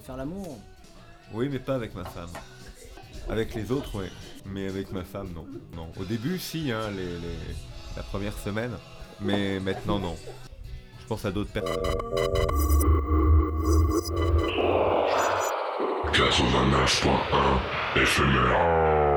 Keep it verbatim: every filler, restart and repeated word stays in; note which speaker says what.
Speaker 1: faire l'amour.
Speaker 2: Oui, mais pas avec ma femme. Avec les autres, oui. Mais avec ma femme, non. Non. Au début, si, hein, les, les... la première semaine. Mais maintenant, non. Je pense à d'autres personnes.
Speaker 3: quatre-vingt-neuf point un éphémère.